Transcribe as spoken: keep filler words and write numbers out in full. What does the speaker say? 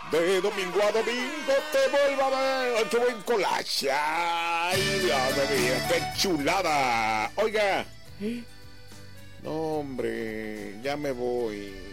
De domingo a domingo te vuelvo a ver. ¡Ay, qué buen collage! ¡Ay, Dios mío! ¡Qué chulada! Oiga. No, hombre, ya me voy.